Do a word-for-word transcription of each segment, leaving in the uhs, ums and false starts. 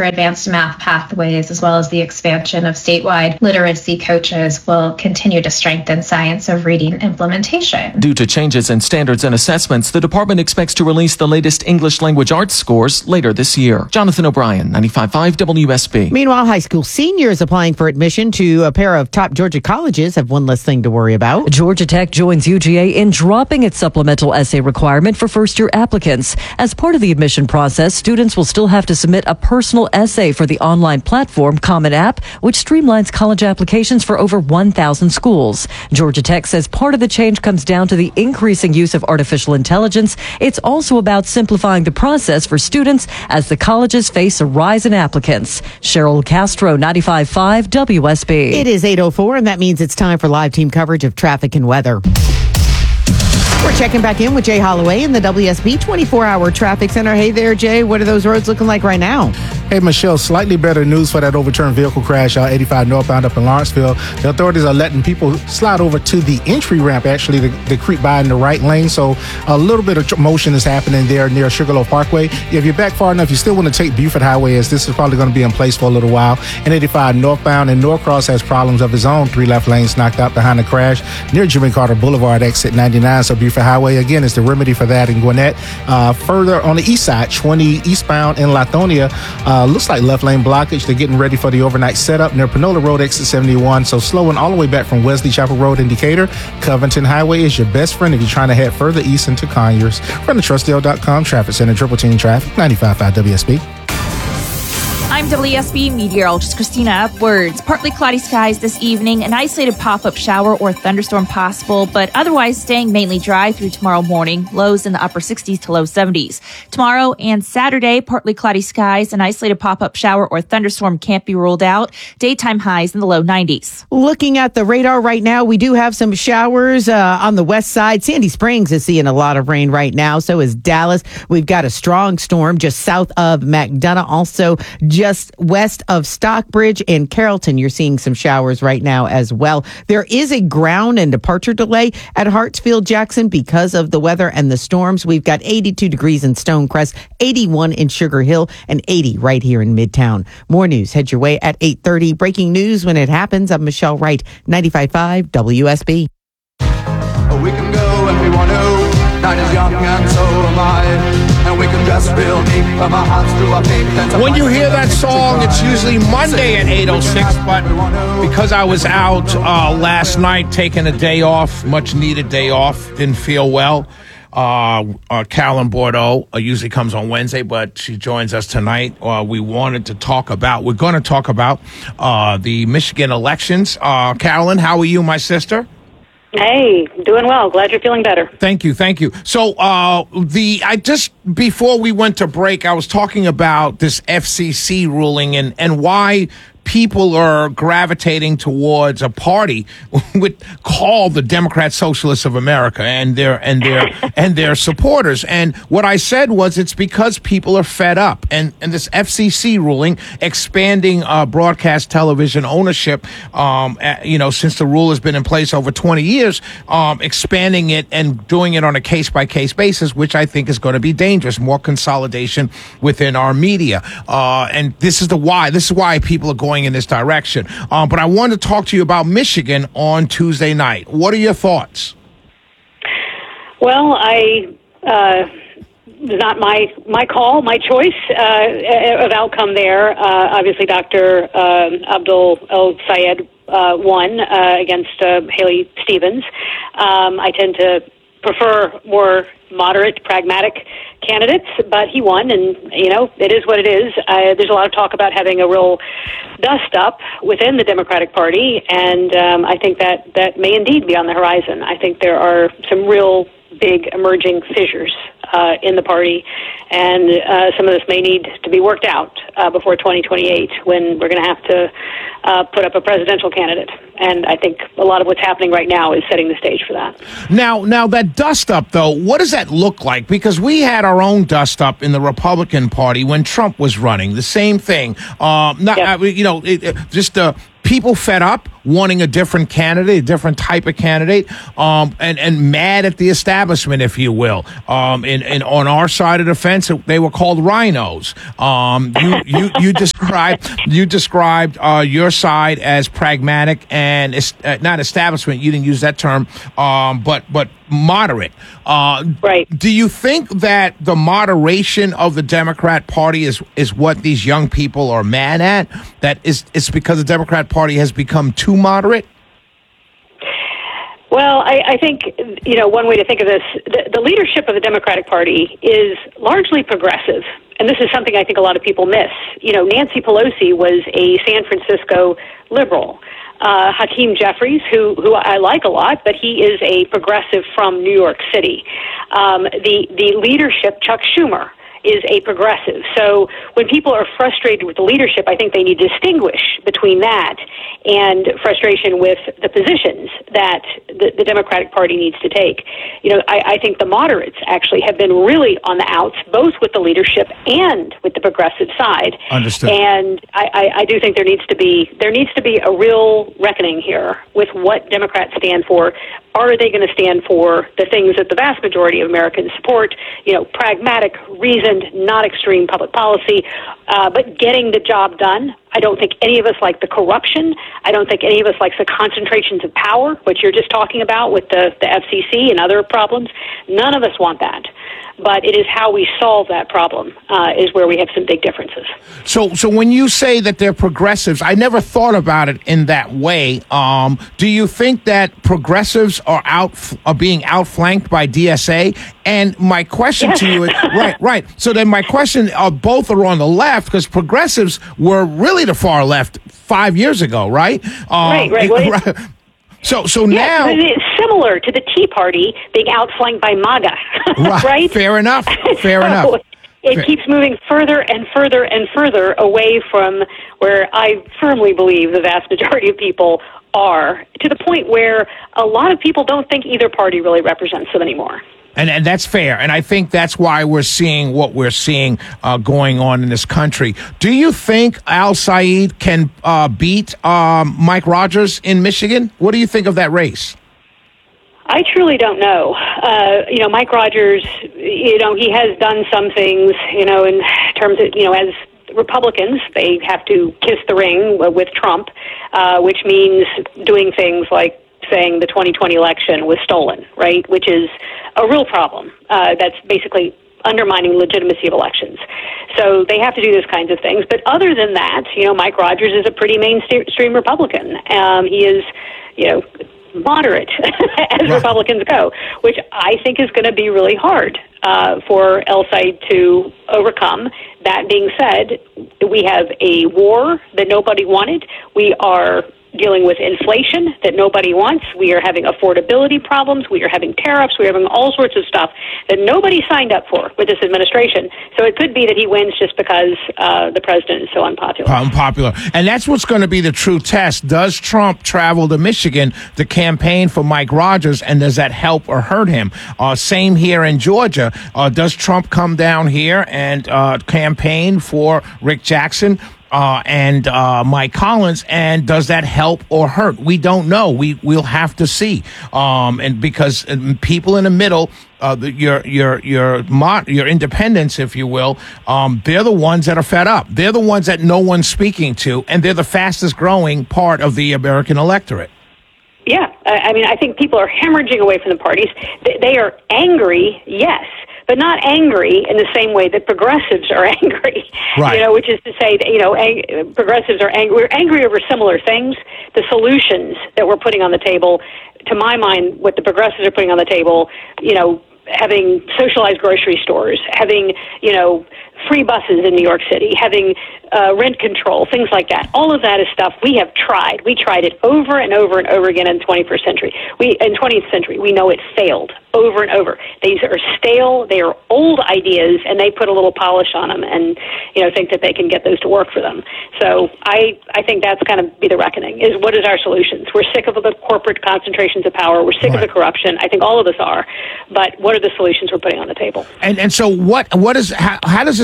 for advanced math pathways, as well as the expansion of statewide literacy coaches, will continue to strengthen science of reading implementation. Due to changes in standards and assessments, the department expects to release the latest English language arts scores later this year. Jonathan O'Brien, ninety-five point five W S B. Meanwhile, high school seniors applying for admission to a pair of top Georgia colleges have one less thing to worry about. Georgia Tech joins U G A in dropping its supplemental essay requirement for first-year applicants. As part of the admission process, students will still have to submit a personal essay for the online platform Common App, which streamlines college applications for over one thousand schools. Georgia Tech says part of the change comes down to the increasing use of artificial intelligence. It's also about simplifying the process for students as the colleges face a rise in applicants. Cheryl Castro, ninety-five point five W S B. It is eight oh four, and that means it's time for live team coverage of traffic and weather. We're checking back in with Jay Holloway in the W S B twenty-four hour traffic center. Hey there, Jay. What are those roads looking like right now? Hey, Michelle, slightly better news for that overturned vehicle crash, uh, eighty-five northbound up in Lawrenceville. The authorities are letting people slide over to the entry ramp, actually, to, to creep by in the right lane. So a little bit of motion is happening there near Sugarloaf Parkway. If you're back far enough, you still want to take Buford Highway, as this is probably going to be in place for a little while. And eighty-five northbound, and Norcross has problems of his own. Three left lanes knocked out behind the crash near Jimmy Carter Boulevard, exit ninety-nine. So Buford Highway, again, is the remedy for that in Gwinnett. Uh, further on the east side, twenty eastbound in Latonia, uh, looks like left lane blockage. They're getting ready for the overnight setup near Panola Road, exit seventy-one. So slowing all the way back from Wesley Chapel Road in Decatur. Covington Highway is your best friend if you're trying to head further east into Conyers. From the Trustdale dot com Traffic Center, Triple Team Traffic, ninety-five point five W S B. I'm W S B meteorologist Christina Upwards. Partly cloudy skies this evening, an isolated pop-up shower or thunderstorm possible, but otherwise staying mainly dry through tomorrow morning. Lows in the upper sixties to low seventies. Tomorrow and Saturday, partly cloudy skies, an isolated pop-up shower or thunderstorm can't be ruled out. Daytime highs in the low nineties. Looking at the radar right now, we do have some showers uh, on the west side. Sandy Springs is seeing a lot of rain right now. So is Dallas. We've got a strong storm just south of McDonough. Also, just west of Stockbridge and Carrollton, you're seeing some showers right now as well. There is a ground and departure delay at Hartsfield Jackson because of the weather and the storms. We've got eighty-two degrees in Stonecrest, eighty-one in Sugar Hill, and eighty right here in Midtown. More news head your way at eight thirty. Breaking news when it happens. I'm Michelle Wright, ninety-five point five W S B. We can go if we want to. Night is young and so am I. And we can dress real deep from our hearts to our feet. When you hear that song, it's usually Monday at eight oh six, but because I was out uh, last night taking a day off, much needed day off, didn't feel well. Uh, uh, Carolyn Bordeaux uh, usually comes on Wednesday, but she joins us tonight. Uh, we wanted to talk about, we're going to talk about uh, the Michigan elections. Uh, Carolyn, how are you, my sister? Hey, doing well. Glad you're feeling better. Thank you, thank you. So, uh, the I just before we went to break, I was talking about this F C C ruling and and why people are gravitating towards a party with called the Democrat Socialists of America and their and their and their supporters. And what I said was it's because people are fed up. And and this F C C ruling expanding uh, broadcast television ownership, um, uh, you know, since the rule has been in place over twenty years, um, expanding it and doing it on a case by case basis, which I think is going to be dangerous. More consolidation within our media, uh, and this is the why. This is why people are going in this direction. Um, but I wanted to talk to you about Michigan on Tuesday night. What are your thoughts? Well, I uh, not my my call, my choice uh, of outcome there. Uh, obviously, Doctor Um, Abdul El Sayed uh, won uh, against uh, Haley Stevens. Um, I tend to prefer more moderate, pragmatic candidates, but he won, and, you know, it is what it is. Uh, there's a lot of talk about having a real dust-up within the Democratic Party, and um, I think that that may indeed be on the horizon. I think there are some real big emerging fissures uh, in the party, and uh, some of this may need to be worked out uh, before twenty twenty-eight, when we're going to have to uh, put up a presidential candidate. And I think a lot of what's happening right now is setting the stage for that. Now, now that dust up, though, what does that look like? Because we had our own dust up in the Republican Party when Trump was running. The same thing. Um, not, yep. uh, you know, it, it, just uh, people fed up, wanting a different candidate, a different type of candidate, um, and, and mad at the establishment, if you will. Um, and, and on our side of the fence, they were called rhinos. Um, you, you, you described, you described, uh, your side as pragmatic and uh, not establishment. You didn't use that term, um, but, but moderate. Uh, right. Do you think that the moderation of the Democrat Party is, is what these young people are mad at? That is, it's because the Democrat Party has become too moderate? Well, I, I think, you know, one way to think of this, the, the leadership of the Democratic Party is largely progressive. And this is something I think a lot of people miss. You know, Nancy Pelosi was a San Francisco liberal. Uh, Hakeem Jeffries, who, who I like a lot, but he is a progressive from New York City. Um, the, the leadership, Chuck Schumer, is a progressive. So when people are frustrated with the leadership, I think they need to distinguish between that and frustration with the positions that the, the Democratic Party needs to take. You know, I, I think the moderates actually have been really on the outs, both with the leadership and with the progressive side. Understood. And I, I, I do think there needs to be there needs to be a real reckoning here with what Democrats stand for. Are they going to stand for the things that the vast majority of Americans support? You know, pragmatic, reasoned, not extreme public policy, uh, but getting the job done. I don't think any of us like the corruption. I don't think any of us likes the concentrations of power, which you're just talking about with the, the F C C and other problems. None of us want that. But it is how we solve that problem uh, is where we have some big differences. So, so when you say that they're progressives, I never thought about it in that way. Um, do you think that progressives are out are being outflanked by D S A? And my question yes. to you is right, right. So then my question: uh, both are on the left because progressives were really the far left five years ago, right? Um, right, right. Well, right. So, so yeah, now it's similar to the Tea Party being outflanked by MAGA, right, right? Fair enough. Fair so enough. It Fair. keeps moving further and further and further away from where I firmly believe the vast majority of people are, to the point where a lot of people don't think either party really represents them anymore. And, and that's fair. And I think that's why we're seeing what we're seeing uh, going on in this country. Do you think Al Said can uh, beat um, Mike Rogers in Michigan? What do you think of that race? I truly don't know. Uh, you know, Mike Rogers, you know, he has done some things, you know, in terms of, you know, as Republicans, they have to kiss the ring with Trump, uh, which means doing things like saying the twenty twenty election was stolen, right, which is a real problem. Uh, that's basically undermining legitimacy of elections. So they have to do those kinds of things. But other than that, you know, Mike Rogers is a pretty mainstream Republican. Um, he is, you know, moderate as right. Republicans go, which I think is going to be really hard uh, for El Said to overcome. That being said, we have a war that nobody wanted. We are dealing with inflation that nobody wants. We are having affordability problems. We are having tariffs. We are having all sorts of stuff that nobody signed up for with this administration. So it could be that he wins just because uh, the president is so unpopular. Unpopular. And that's what's going to be the true test. Does Trump travel to Michigan to campaign for Mike Rogers, and does that help or hurt him? Uh, same here in Georgia. Uh, does Trump come down here and uh, campaign for Rick Jackson? Uh, and uh, Mike Collins, and does that help or hurt? We don't know. We we'll have to see. Um, and because people in the middle, uh, the, your your your mo- your independents, if you will, um, they're the ones that are fed up. They're the ones that no one's speaking to, and they're the fastest growing part of the American electorate. Yeah, I mean, I think people are hemorrhaging away from the parties. They are angry, yes, but not angry in the same way that progressives are angry. Right. You know, which is to say that, you know, ang- progressives are angry. We're angry over similar things. The solutions that we're putting on the table, to my mind, what the progressives are putting on the table, you know, having socialized grocery stores, having, you know, free buses in New York City, having uh, rent control, things like that. All of that is stuff we have tried. We tried it over and over and over again in the twenty-first century. We in twentieth century, we know it failed over and over. These are stale, they are old ideas, and they put a little polish on them and, you know, think that they can get those to work for them. So I, I think that's going to be the reckoning, is what is our solutions? We're sick of the corporate concentrations of power. We're sick right. of the corruption. I think all of us are. But what are the solutions we're putting on the table? And and so what what is how, how does this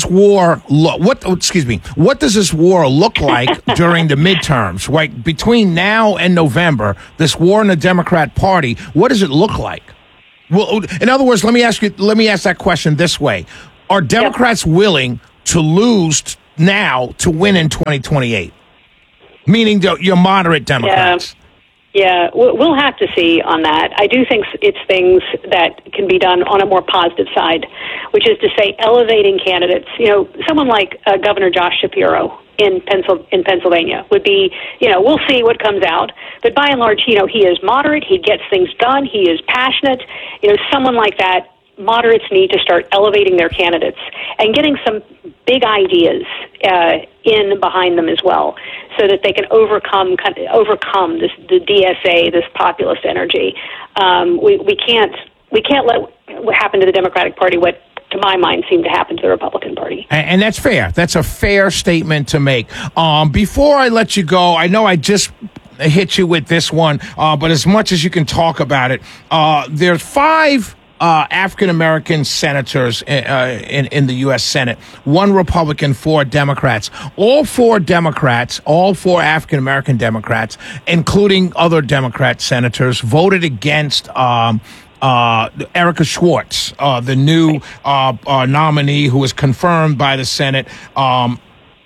this war look? What? Excuse me. What does this war look like during the midterms? Like between now and November, this war in the Democrat Party. What does it look like? Well, in other words, let me ask you. Let me ask that question this way: are Democrats yep. willing to lose t- now to win in twenty twenty-eight? Meaning the, your moderate Democrats. Yeah. Yeah, we'll have to see on that. I do think it's things that can be done on a more positive side, which is to say elevating candidates. You know, someone like uh, Governor Josh Shapiro in Pencil in Pennsylvania would be, you know, we'll see what comes out. But by and large, you know, he is moderate. He gets things done. He is passionate. You know, someone like that, moderates need to start elevating their candidates and getting some big ideas uh, in behind them as well, so that they can overcome kind of overcome this the D S A, this populist energy. Um, we we can't we can't let what happened to the Democratic Party what, to my mind, seemed to happen to the Republican Party. And, and that's fair. That's a fair statement to make. Um, before I let you go, I know I just hit you with this one, uh, but as much as you can talk about it, uh, there's five Uh, African-American senators uh, in, in the U S Senate, one Republican, four Democrats. All four Democrats, all four African-American Democrats, including other Democrat senators, voted against um, uh, Erica Schwartz, uh, the new uh, uh, nominee who was confirmed by the Senate um,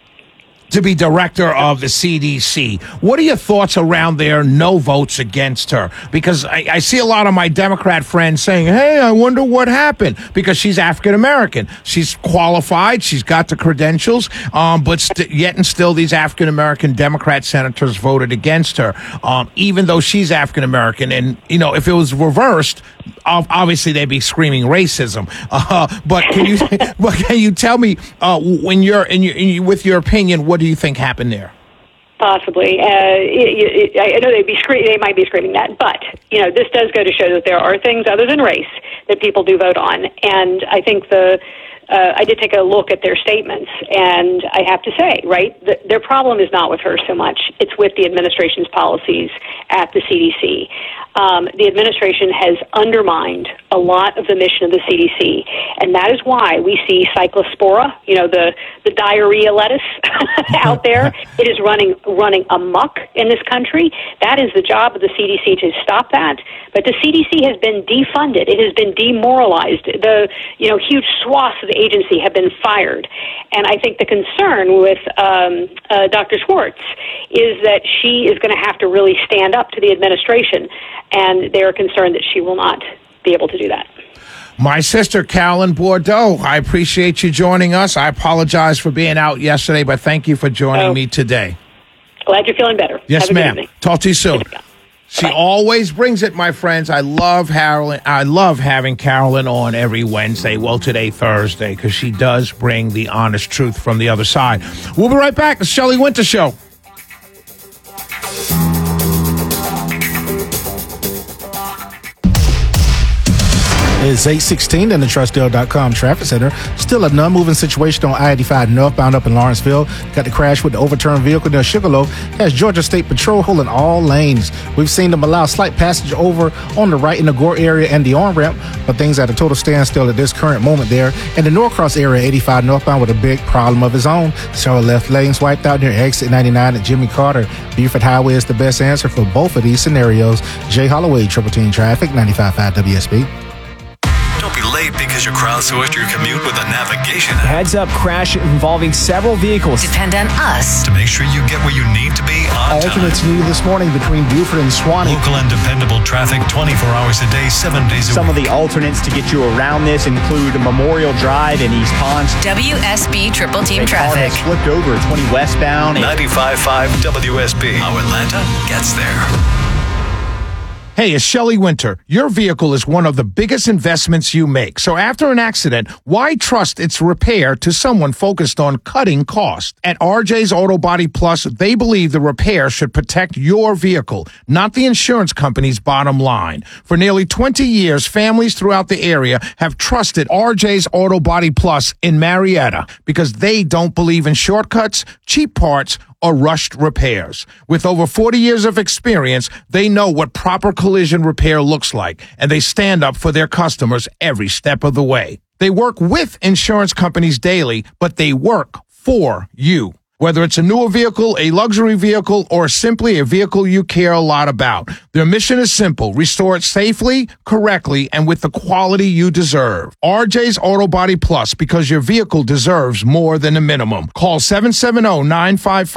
to be director of the C D C. What are your thoughts around their no votes against her? Because I, I see a lot of my Democrat friends saying, hey, I wonder what happened, because she's African-American. She's qualified. She's got the credentials. Um, but st- yet and still these African-American Democrat senators voted against her, um, even though she's African-American. And, you know, if it was reversed, obviously they'd be screaming racism. Uh, but can you, but can you tell me, uh, when you're in your, in your, with your opinion, what do you think happened there? Possibly. Uh, it, it, I know they'd be scre- they might be screaming that, but you know, this does go to show that there are things other than race that people do vote on, and I think the. Uh, I did take a look at their statements, and I have to say, right, the, their problem is not with her so much. It's with the administration's policies at the C D C. Um, the administration has undermined a lot of the mission of the C D C, and that is why we see Cyclospora, you know, the, the diarrhea lettuce out there. It is running running amok in this country. That is the job of the C D C to stop that. But the C D C has been defunded. It has been demoralized. The, you know, huge swaths of the agency have been fired. And I think the concern with um, uh, Doctor Schwartz is that she is going to have to really stand up to the administration, and they are concerned that she will not be able to do that. My sister, Carolyn Bourdeaux, I appreciate you joining us. I apologize for being out yesterday, but thank you for joining oh. me today. Glad you're feeling better. Yes, ma'am. Talk to you soon. She Bye. always brings it, my friends. I love Carolyn. I love having Carolyn on every Wednesday. Well, today, Thursday, because she does bring the honest truth from the other side. We'll be right back. The Shelley Winter Show. It's eight sixteen in the Trustdale dot com traffic center. Still a non-moving situation on I eighty-five northbound up in Lawrenceville. Got the crash with the overturned vehicle near Sugarloaf. Has Georgia State Patrol holding all lanes. We've seen them allow slight passage over on the right in the Gore area and the on-ramp, but things at a total standstill at this current moment there. In the Norcross area, eighty-five northbound with a big problem of his own. Several left lanes wiped out near exit ninety-nine at Jimmy Carter. Beaufort Highway is the best answer for both of these scenarios. Jay Holloway, Triple Team Traffic, ninety-five point five W S B. Don't be late because you crowdsourced your commute with a navigation app. Heads up crash involving several vehicles. Depend on us to make sure you get where you need to be on Alternates time. new this morning between Beaufort and Swanee. Local and dependable traffic twenty-four hours a day, seven days a Some week. of the alternates to get you around this include Memorial Drive in East Ponce. W S B Triple Team A car Traffic. has flipped over twenty westbound. ninety-five point five W S B. How Atlanta gets there. Hey, it's Shelley Winter. Your vehicle is one of the biggest investments you make. So after an accident, why trust its repair to someone focused on cutting costs? At R J's Auto Body Plus, they believe the repair should protect your vehicle, not the insurance company's bottom line. For nearly twenty years, families throughout the area have trusted R J's Auto Body Plus in Marietta because they don't believe in shortcuts, cheap parts, or rushed repairs. With over forty years of experience, they know what proper collision repair looks like, and they stand up for their customers every step of the way. They work with insurance companies daily, but they work for you. Whether it's a newer vehicle, a luxury vehicle, or simply a vehicle you care a lot about, their mission is simple: restore it safely, correctly, and with the quality you deserve. R J's Auto Body Plus, because your vehicle deserves more than a minimum. Call seven seven zero, nine five five